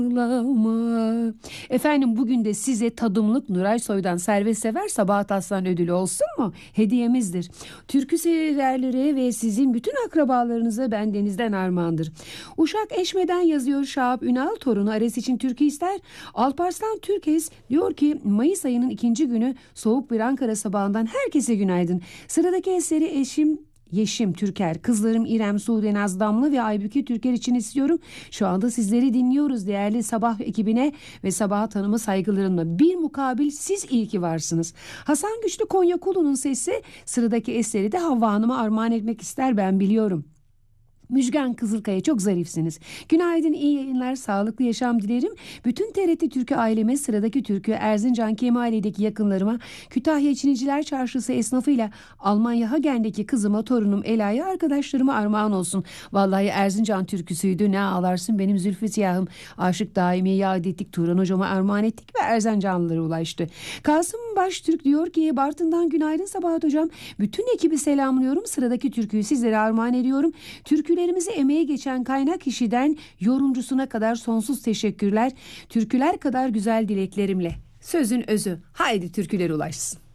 Ağlama. Efendim bugün de size tadımlık Nuray Soy'dan Servet Sabahat Aslan ödülü olsun mu? Hediyemizdir. Türkü severlere ve sizin bütün akrabalarınıza bendenizden armağandır. Uşak Eşme'den yazıyor Şahap Ünal, torunu Ares için türkü ister. Alparslan Türkes diyor ki Mayıs ayının 2. günü soğuk bir Ankara sabahından herkese günaydın. Sıradaki eseri Yeşim Türker, kızlarım İrem, Sude, Naz, Damla ve Aybüke Türker için istiyorum. Şu anda sizleri dinliyoruz değerli Sabah ekibine ve Sabahat Hanım'a saygılarımla. Bir mukabil siz iyi ki varsınız. Hasan Güçlü Konyakulu'nun sesi sıradaki eseri de Havva Hanım'a armağan etmek ister, ben biliyorum. Müjgan Kızılkaya, çok zarifsiniz. Günaydın, iyi yayınlar, sağlıklı yaşam dilerim. Bütün TRT Türkü aileme, sıradaki türkü Erzincan Kemali'deki yakınlarıma, Kütahya Çiniciler Çarşısı esnafıyla Almanya Hagen'deki kızıma, torunum Ela'ya, arkadaşlarıma armağan olsun. Vallahi Erzincan türküsüydü, ne ağlarsın benim zülfü siyahım. Aşık daimi yad ettik, Turan hocama armağan ettik ve Erzincanlılara ulaştı. Kasım Baştürk diyor ki Bartın'dan günaydın Sabahat hocam. Bütün ekibi selamlıyorum. Sıradaki türküyü sizlere armağan ediyorum. Türkülerimizi emeğe geçen kaynak kişiden yorumcusuna kadar sonsuz teşekkürler. Türküler kadar güzel dileklerimle. Sözün özü. Haydi türküler ulaşsın.